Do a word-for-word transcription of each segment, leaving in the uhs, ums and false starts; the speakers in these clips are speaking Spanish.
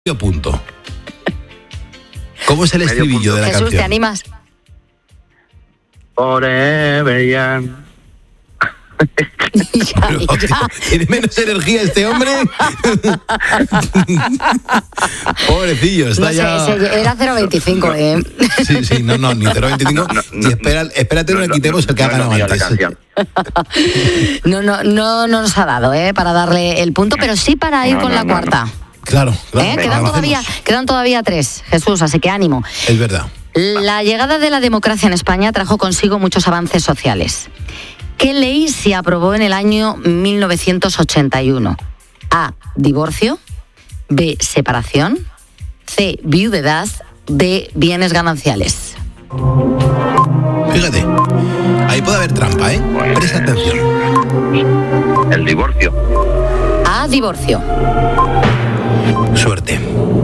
Medio punto. ¿Cómo es el Medio estribillo punto. de la Jesús, canción? ¿te animas? Forever young. ya, Pero, ya. ¿tiene menos energía este hombre? Pobrecillo, está No sé, ya... ese era cero veinticinco, ¿eh? Sí, sí, no, no, ni cero veinticinco. No, no, y espera, espérate, no, no, le quitemos el que no, ha no, ganado no, la antes. canción. No, no, no, no nos ha dado, ¿eh? Para darle el punto, pero sí para ir No, con no, la no, cuarta. Claro, claro. ¿Eh? lo Quedan, hacemos. todavía, quedan todavía tres, Jesús, así que ánimo. Es verdad. La llegada de la democracia en España trajo consigo muchos avances sociales. ¿Qué ley se aprobó en el año mil novecientos ochenta y uno? A. Divorcio. B. Separación. C. Viudedad. D. Bienes gananciales. Fíjate, ahí puede haber trampa, ¿eh? Pues- Presta atención. El divorcio. A. Divorcio. Suerte.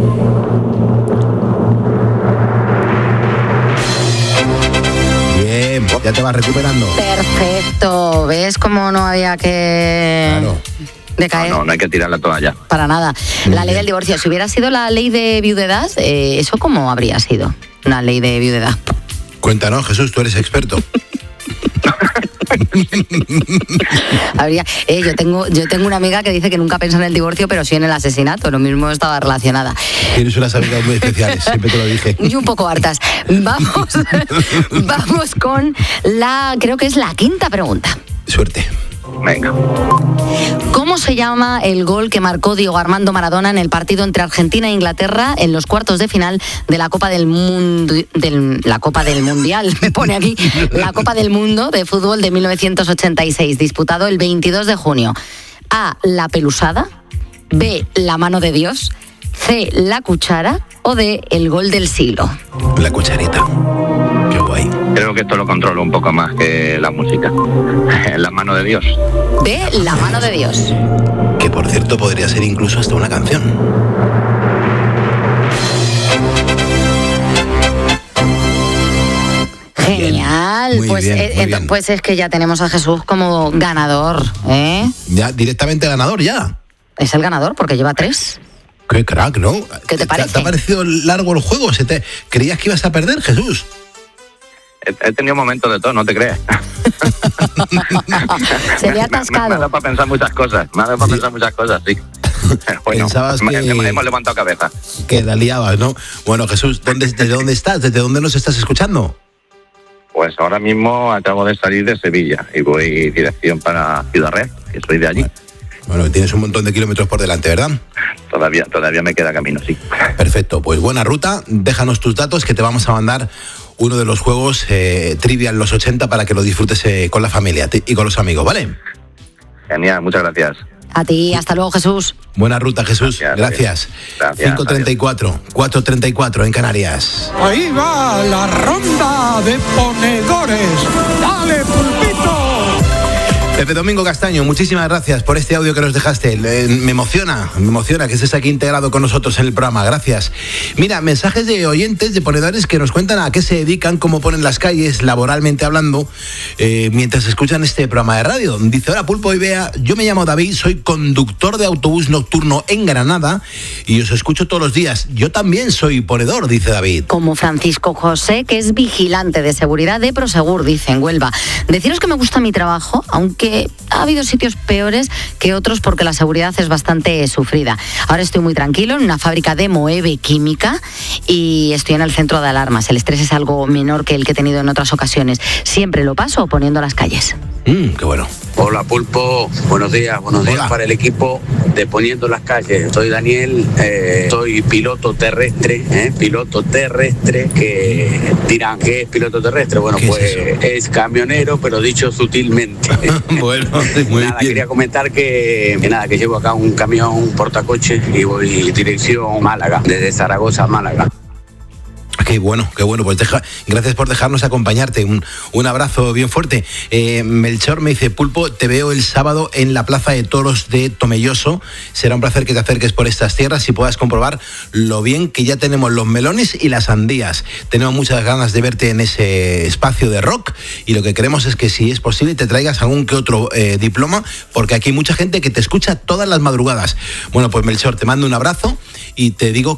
Bien, ya te vas recuperando. Perfecto. ¿Ves cómo no había que Claro. decaer? No, no, no hay que tirar la toalla. Para nada. La ley del divorcio. Si hubiera sido la ley de viudedad, eh, ¿eso cómo habría sido? Una ley de viudedad. Cuéntanos, Jesús, tú eres experto. Habría, eh, yo tengo yo tengo una amiga que dice que nunca piensa en el divorcio, pero sí en el asesinato. Lo mismo estaba relacionada. Tienes unas amigas muy especiales, siempre te lo dije. Y un poco hartas. Vamos, vamos con la, creo que es la quinta pregunta. Suerte. Venga. ¿Cómo se llama el gol que marcó Diego Armando Maradona en el partido entre Argentina e Inglaterra en los cuartos de final de la Copa del Mundo, del, la Copa del Mundial, me pone aquí, la Copa del Mundo de fútbol de mil novecientos ochenta y seis, disputado el veintidós de junio? A. La pelusada. B. La mano de Dios. C. La cuchara. O D. El gol del siglo. La cucharita. Qué guay. Creo que esto lo controlo un poco más que la música. En la mano de Dios. D. La mano de Dios. Que por cierto podría ser incluso hasta una canción. Genial. Muy pues, bien, eh, muy ento- bien. pues es que ya tenemos a Jesús como ganador, ¿eh? Ya, directamente ganador ya. Es el ganador porque lleva tres. Qué crack, ¿no? ¿Qué te parece? ¿Te ha parecido largo el juego? ¿Se te... ¿Creías que ibas a perder, Jesús? He, he tenido momentos de todo, no te creas. Se le ha Me, me ha atascado. dado para pensar muchas cosas. Me ha dado para Sí. pensar muchas cosas, sí. Bueno, Pensabas me- que- hemos, hemos levantado cabeza. Que la liabas, ¿no? Bueno, Jesús, ¿dónde, ¿desde dónde estás? ¿Desde dónde nos estás escuchando? Pues ahora mismo acabo de salir de Sevilla y voy dirección para Ciudad Real, que soy de allí. Bueno, tienes un montón de kilómetros por delante, ¿verdad? Todavía, todavía me queda camino, sí. Perfecto, pues buena ruta. Déjanos tus datos que te vamos a mandar uno de los juegos eh, Trivial los ochenta para que lo disfrutes eh, con la familia y con los amigos, ¿vale? Genial, muchas gracias. A ti, hasta luego, Jesús. Buena ruta, Jesús. Gracias, Gracias. Gracias, cinco treinta y cuatro, cuatro treinta y cuatro en Canarias. Ahí va la ronda de ponedores. ¡Dale, pulpito! Pepe Domingo Castaño, muchísimas gracias por este audio que nos dejaste. Le- Me emociona, me emociona que estés aquí integrado con nosotros en el programa. Gracias. Mira, mensajes de oyentes, de ponedores que nos cuentan a qué se dedican, cómo ponen las calles, laboralmente hablando, eh, mientras escuchan este programa de radio. Dice, hola Pulpo y Bea, yo me llamo David, soy conductor de autobús nocturno en Granada y os escucho todos los días. Yo también soy ponedor, dice David. Como Francisco José, que es vigilante de seguridad de Prosegur, dice en Huelva. Deciros que me gusta mi trabajo, aunque ha habido sitios peores que otros porque la seguridad es bastante sufrida. Ahora estoy muy tranquilo en una fábrica de Moeve Química y estoy en el centro de alarmas. El estrés es algo menor que el que he tenido en otras ocasiones. Siempre lo paso poniendo las calles. Mm, qué bueno. Hola Pulpo, buenos días, buenos días Hola. para el equipo de Poniendo las Calles. Soy Daniel, eh, soy piloto terrestre, eh, piloto terrestre, que dirán, ¿qué es piloto terrestre? Bueno, ¿Qué es pues eso? es, camionero, pero dicho sutilmente. Bueno, muy Nada, bien. quería comentar que, que nada, que llevo acá un camión portacoche y voy dirección Málaga, desde Zaragoza a Málaga. Qué bueno, qué bueno. Pues deja, gracias por dejarnos acompañarte. Un, un abrazo bien fuerte. Eh, Melchor me dice, Pulpo, te veo el sábado en la Plaza de Toros de Tomelloso. Será un placer que te acerques por estas tierras y puedas comprobar lo bien que ya tenemos los melones y las sandías. Tenemos muchas ganas de verte en ese espacio de rock y lo que queremos es que, si es posible, te traigas algún que otro eh, diploma, porque aquí hay mucha gente que te escucha todas las madrugadas. Bueno, pues Melchor, te mando un abrazo y te digo